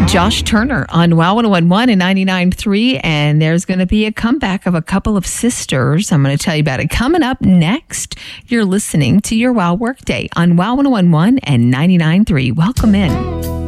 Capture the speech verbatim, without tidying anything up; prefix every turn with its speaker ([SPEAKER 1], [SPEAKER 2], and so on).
[SPEAKER 1] Josh Turner on Wow one oh one one and ninety-nine point three, and there's going to be a comeback of a couple of sisters. I'm going to tell you about it coming up next. You're listening to your Wow Workday on Wow one oh one one and ninety-nine point three. Welcome in.